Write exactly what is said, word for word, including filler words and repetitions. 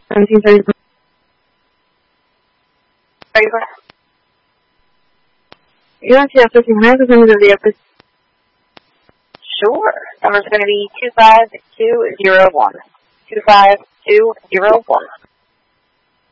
seventeen thirty. Are you going? Yeah, yeah, fifteen hundred is under the upper. Sure. Number's going to be two five two zero one. two five two zero one.